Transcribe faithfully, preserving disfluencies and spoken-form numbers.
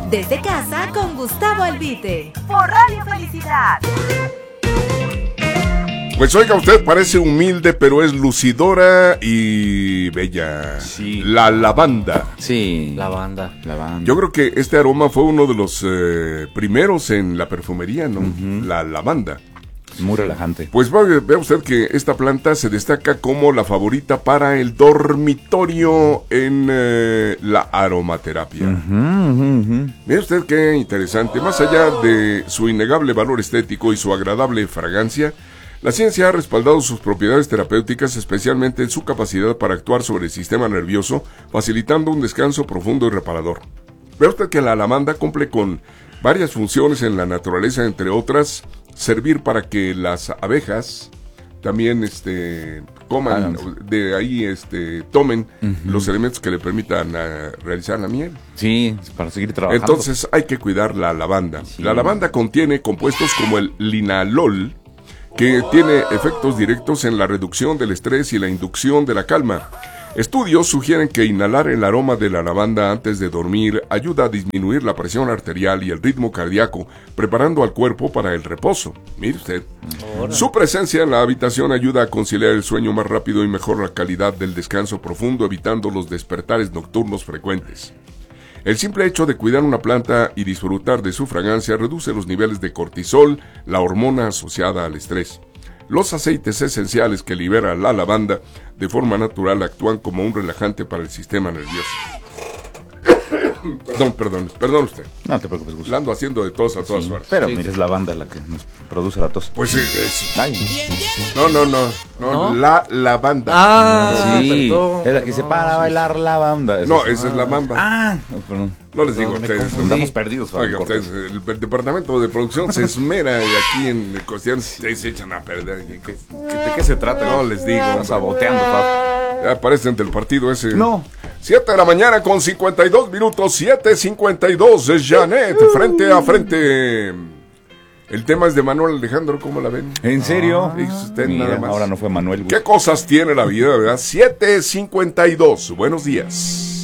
Desde casa con Gustavo Albite. Por Radio Felicidad. Pues oiga, usted parece humilde, pero es lucidora y bella. Sí. La lavanda. Sí. Lavanda. Lavanda. Yo creo que este aroma fue uno de los eh, primeros en la perfumería, ¿no? Uh-huh. La lavanda. Muy relajante. Pues vea usted que esta planta se destaca como la favorita para el dormitorio en eh, la aromaterapia. Uh-huh, uh-huh. Mire usted qué interesante. Más allá de su innegable valor estético y su agradable fragancia, la ciencia ha respaldado sus propiedades terapéuticas, especialmente en su capacidad para actuar sobre el sistema nervioso, facilitando un descanso profundo y reparador. Vea usted que la lavanda cumple con varias funciones en la naturaleza, entre otras, servir para que las abejas también este coman, ah, de ahí este tomen uh-huh. los elementos que le permitan uh, realizar la miel. Sí, para seguir trabajando. Entonces hay que cuidar la lavanda. Sí. La lavanda contiene compuestos como el linalol, que tiene efectos directos en la reducción del estrés y la inducción de la calma. Estudios sugieren que inhalar el aroma de la lavanda antes de dormir ayuda a disminuir la presión arterial y el ritmo cardíaco, preparando al cuerpo para el reposo. Mire usted. Ahora. Su presencia en la habitación ayuda a conciliar el sueño más rápido y mejora la calidad del descanso profundo, evitando los despertares nocturnos frecuentes. El simple hecho de cuidar una planta y disfrutar de su fragancia reduce los niveles de cortisol, la hormona asociada al estrés. Los aceites esenciales que libera la lavanda de forma natural actúan como un relajante para el sistema nervioso. Perdón, perdón, perdón usted. No te preocupes, Gustavo. La ando haciendo de tos a todas sí, horas. Pero sí. mira, es la banda la que nos produce la tos. Pues sí, es... Ay. No, no, no, no, ¿No? la lavanda. Ah, sí. Perdón, es la que se para a bailar la banda. No, esa es la mamba. Ah, no, perdón. No les digo a ustedes. Estamos perdidos. Oiga, ustedes, el, el departamento de producción se esmera y aquí en cuestiones ustedes se echan a perder. ¿Qué, qué, ¿De qué se trata? No les digo. Están saboteando, Pablo. Ya aparecen del partido ese. No. siete de la mañana con cincuenta y dos minutos. siete cincuenta y dos. Janet, frente a frente. El tema es de Manuel Alejandro, ¿cómo la ven? ¿En serio? Ah, usted Mira, nada más. Ahora no fue Manuel. ¿Qué cosas tiene la vida, verdad? siete cincuenta y dos. Buenos días.